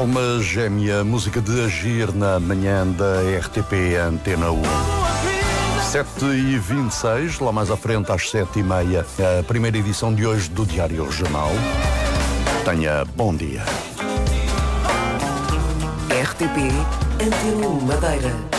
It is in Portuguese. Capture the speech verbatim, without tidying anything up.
Alma Gêmea, música de Agir na manhã da R T P Antena um. sete e vinte e seis, lá mais à frente às sete e meia, a primeira edição de hoje do Diário Regional. Tenha bom dia. R T P Antena um Madeira.